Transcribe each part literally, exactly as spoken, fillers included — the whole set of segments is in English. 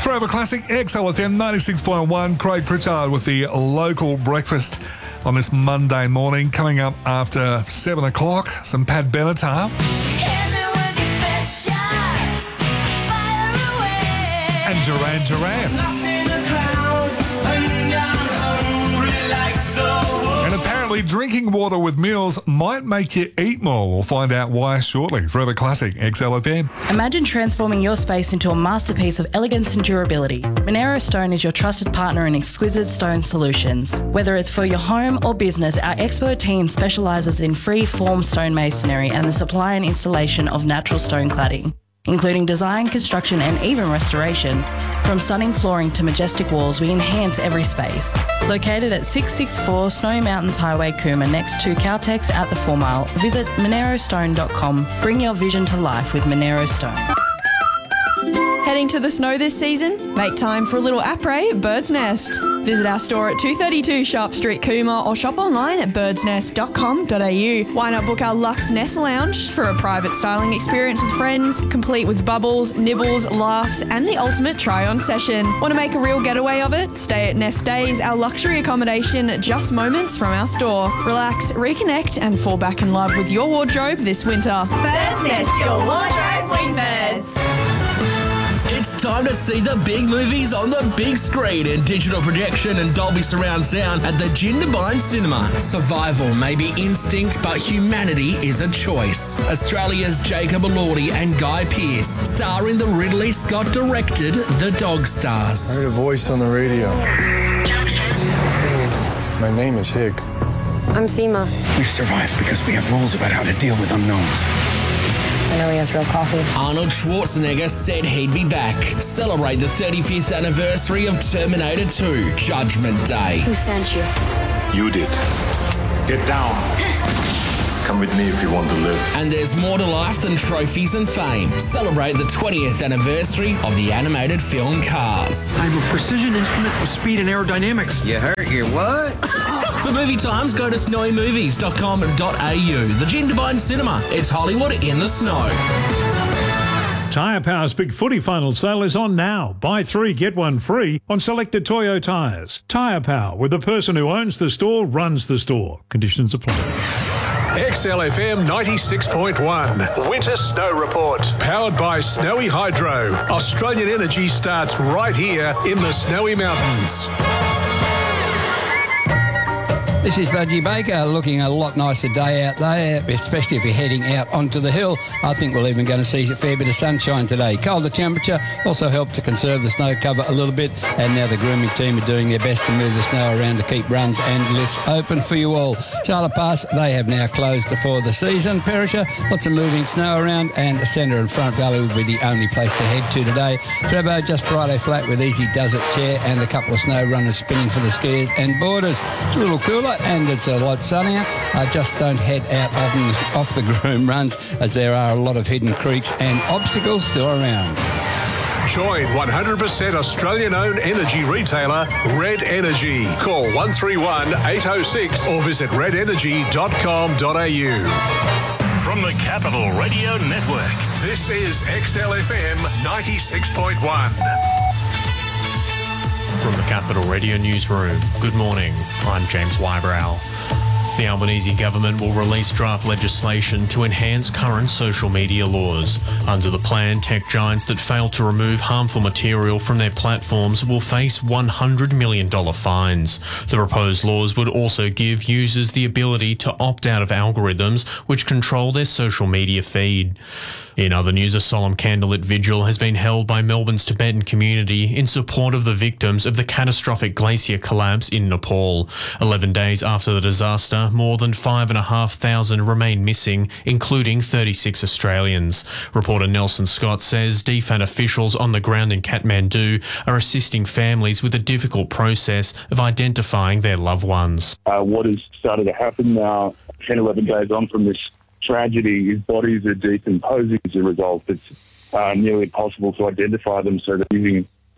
Forever Classic, X L F M ninety-six point one. Craig Pritchard with the local breakfast on this Monday morning. Coming up after seven o'clock, some Pat Benatar. And Duran Duran. And apparently drinking water with meals might make you eat more. We'll find out why shortly. Forever Classic, X L F M. Imagine transforming your space into a masterpiece of elegance and durability. Monero Stone is your trusted partner in exquisite stone solutions. Whether it's for your home or business, our expert team specialises in free-form stone masonry and the supply and installation of natural stone cladding, including design, construction and even restoration. From stunning flooring to majestic walls, we enhance every space. Located at six sixty-four Snowy Mountains Highway, Cooma, next to Caltex at the Four Mile, visit monero stone dot com. Bring your vision to life with Monero Stone. Heading to the snow this season? Make time for a little après at Bird's Nest. Visit our store at two thirty-two Sharp Street, Cooma, or shop online at birds nest dot com dot a u. Why not book our Luxe Nest Lounge for a private styling experience with friends, complete with bubbles, nibbles, laughs, and the ultimate try-on session. Want to make a real getaway of it? Stay at Nest Days, our luxury accommodation just moments from our store. Relax, reconnect, and fall back in love with your wardrobe this winter. Bird's Nest, your wardrobe wingbirds. It's time to see the big movies on the big screen in digital projection and Dolby surround sound at the Jindabyne Cinema. Survival may be instinct, but humanity is a choice. Australia's Jacob Elordi and Guy Pearce star in the Ridley Scott-directed The Dog Stars. I heard a voice on the radio. My name is Hig. I'm Seema. We've survived because we have rules about how to deal with unknowns. I know he has real coffee. Arnold Schwarzenegger said he'd be back. Celebrate the thirty-fifth anniversary of Terminator two, Judgment Day. Who sent you? You did. Get down. Come with me if you want to live. And there's more to life than trophies and fame. Celebrate the twentieth anniversary of the animated film Cars. I'm a precision instrument of speed and aerodynamics. You hurt your what? For movie times, go to snowy movies dot com dot a u. The Jindabyne Cinema. It's Hollywood in the snow. Tyre Power's big footy final sale is on now. Buy three, get one free on selected Toyo tyres. Tyre Power, where the person who owns the store runs the store. Conditions apply. X L F M ninety-six point one. Winter Snow Report. Powered by Snowy Hydro. Australian energy starts right here in the Snowy Mountains. This is Budgie Baker, looking a lot nicer day out there, especially if you're heading out onto the hill. I think we're even going to see a fair bit of sunshine today. Colder temperature also helped to conserve the snow cover a little bit, and now the grooming team are doing their best to move the snow around to keep runs and lifts open for you all. Charlotte Pass, they have now closed for the season. Perisher, lots of moving snow around, and the centre and Front Valley will be the only place to head to today. Trevor, just Friday flat with easy does it chair and a couple of snow runners spinning for the skiers and boarders. It's a little cooler and it's a lot sunnier. Uh, just don't head out often off the groom runs, as there are a lot of hidden creeks and obstacles still around. Join one hundred percent Australian-owned energy retailer Red Energy. Call one three one, eight oh six or visit red energy dot com dot a u. From the Capital Radio Network, this is X L F M ninety-six point one. From the Capital Radio Newsroom, good morning. I'm James Wybrow. The Albanese government will release draft legislation to enhance current social media laws. Under the plan, tech giants that fail to remove harmful material from their platforms will face one hundred million dollars fines. The proposed laws would also give users the ability to opt out of algorithms which control their social media feed. In other news, a solemn candlelit vigil has been held by Melbourne's Tibetan community in support of the victims of the catastrophic glacier collapse in Nepal. Eleven days after the disaster, more than five and a half thousand remain missing, including thirty-six Australians. Reporter Nelson Scott says D F A N officials on the ground in Kathmandu are assisting families with the difficult process of identifying their loved ones. Uh, what has started to happen now, ten, eleven days on from this tragedy, is bodies are decomposing as a result. It's uh, nearly impossible to identify them, so they're using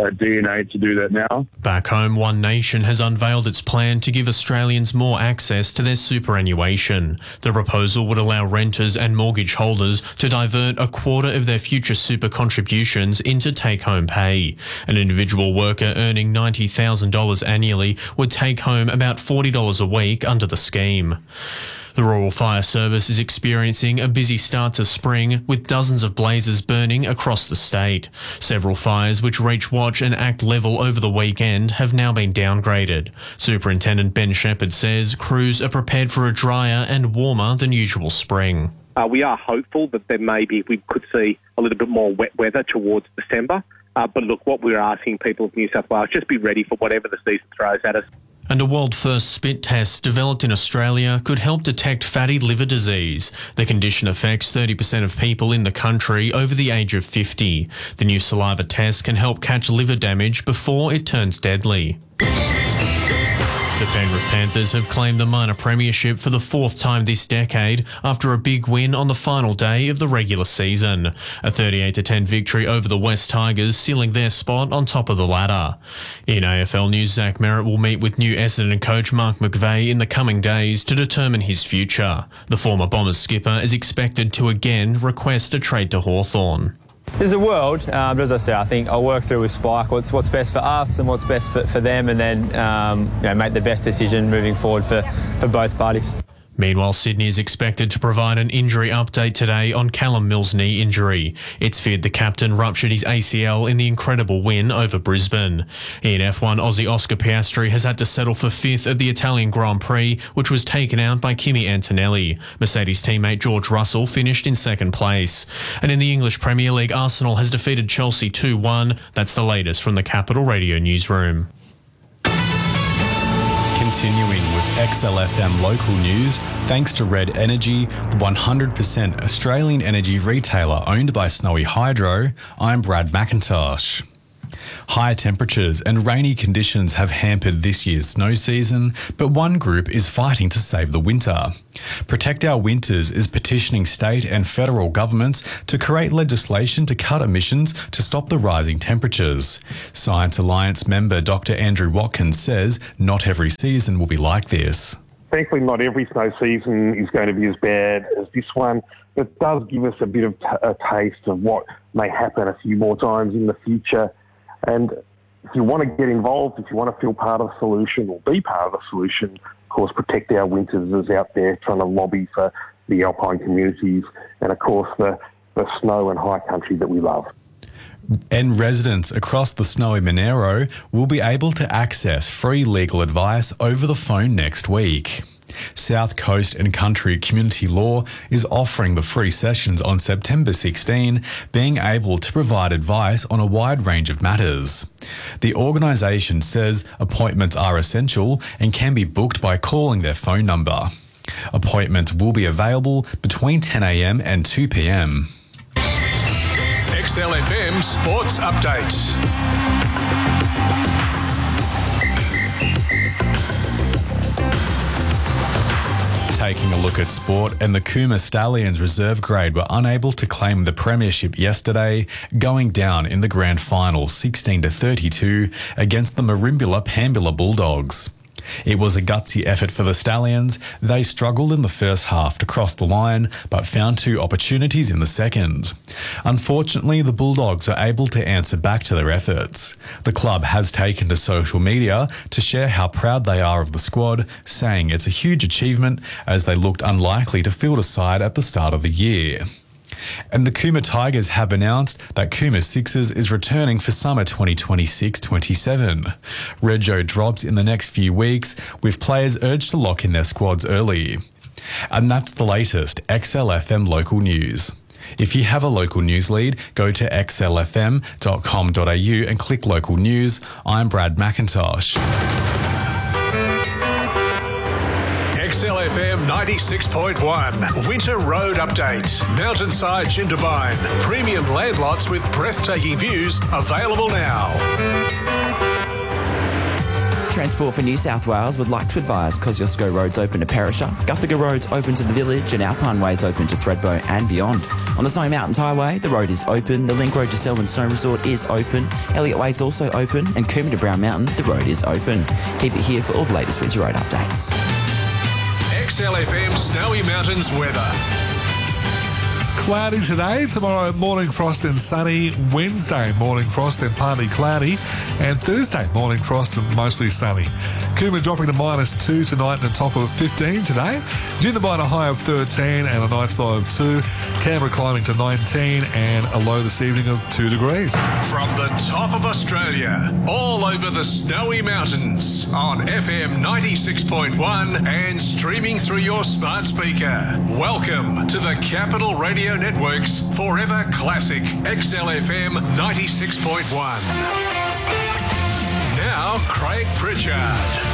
uh, D N A to do that now. Back home, One Nation has unveiled its plan to give Australians more access to their superannuation. The proposal would allow renters and mortgage holders to divert a quarter of their future super contributions into take-home pay. An individual worker earning ninety thousand dollars annually would take home about forty dollars a week under the scheme. The Royal Fire Service is experiencing a busy start to spring, with dozens of blazes burning across the state. Several fires which reach watch and act level over the weekend have now been downgraded. Superintendent Ben Shepherd says crews are prepared for a drier and warmer than usual spring. Uh, we are hopeful that there may be, we could see a little bit more wet weather towards December. Uh, but look, what we're asking people of New South Wales, just be ready for whatever the season throws at us. And a world-first spit test developed in Australia could help detect fatty liver disease. The condition affects thirty percent of people in the country over the age of fifty. The new saliva test can help catch liver damage before it turns deadly. The Penrith Panthers have claimed the minor premiership for the fourth time this decade after a big win on the final day of the regular season. A thirty-eight to ten victory over the West Tigers, sealing their spot on top of the ladder. In A F L news, Zach Merritt will meet with new Essendon coach Mark McVeigh in the coming days to determine his future. The former Bombers skipper is expected to again request a trade to Hawthorn. There's a world, um, but as I say, I think I'll work through with Spike what's what's best for us and what's best for, for them, and then um, you know, make the best decision moving forward for, for both parties. Meanwhile, Sydney is expected to provide an injury update today on Callum Mills' knee injury. It's feared the captain ruptured his A C L in the incredible win over Brisbane. In F one, Aussie Oscar Piastri has had to settle for fifth of the Italian Grand Prix, which was taken out by Kimi Antonelli. Mercedes teammate George Russell finished in second place. And in the English Premier League, Arsenal has defeated Chelsea two one. That's the latest from the Capital Radio newsroom. Continuing with X L F M local news, thanks to Red Energy, the one hundred percent Australian energy retailer owned by Snowy Hydro, I'm Brad McIntosh. High temperatures and rainy conditions have hampered this year's snow season, but one group is fighting to save the winter. Protect Our Winters is petitioning state and federal governments to create legislation to cut emissions to stop the rising temperatures. Science Alliance member Doctor Andrew Watkins says not every season will be like this. Thankfully, not every snow season is going to be as bad as this one, but it does give us a bit of t- a taste of what may happen a few more times in the future. And if you want to get involved, if you want to feel part of the solution or be part of the solution, of course, Protect Our Winters is out there trying to lobby for the alpine communities and, of course, the, the snow and high country that we love. And residents across the snowy Monero will be able to access free legal advice over the phone next week. South Coast and Country Community Law is offering the free sessions on September sixteenth, being able to provide advice on a wide range of matters. The organisation says appointments are essential and can be booked by calling their phone number. Appointments will be available between ten a m and two p m. X L F M Sports Update. Taking a look at sport, and the Cooma Stallions reserve grade were unable to claim the premiership yesterday, going down in the grand final sixteen to thirty-two against the Merimbula Pambula Bulldogs. It was a gutsy effort for the Stallions. They struggled in the first half to cross the line, but found two opportunities in the second. Unfortunately, the Bulldogs are able to answer back to their efforts. The club has taken to social media to share how proud they are of the squad, saying it's a huge achievement as they looked unlikely to field a side at the start of the year. And the Cooma Tigers have announced that Cooma Sixers is returning for summer twenty twenty-six twenty-seven. Rego drops in the next few weeks, with players urged to lock in their squads early. And that's the latest X L F M local news. If you have a local news lead, go to x l f m dot com dot a u and click local news. I'm Brad McIntosh. X L F M ninety-six point one Winter Road Update. Mountainside Jindabyne. Premium land lots with breathtaking views available now. Transport for New South Wales would like to advise Kosciuszko Road's open to Perisher, Guthaga Road's open to the village, and Alpine Way's open to Thredbo and beyond. On the Snowy Mountains Highway, the road is open, the Link Road to Selwyn Snow Resort is open, Elliott Way's also open, and Coombe to Brown Mountain, the road is open. Keep it here for all the latest winter road updates. X L F M Snowy Mountains weather. Cloudy today, tomorrow morning frost and sunny, Wednesday morning frost and partly cloudy, and Thursday morning frost and mostly sunny. Coombe dropping to minus two tonight and a top of fifteen today. Jindabyne a high of thirteen and a night's low of two. Canberra climbing to nineteen and a low this evening of two degrees. From the top of Australia, all over the Snowy Mountains, on F M ninety-six point one and streaming through your smart speaker. Welcome to the Capital Radio Network's Forever Classic X L F M ninety-six point one. Now, Craig Pritchard.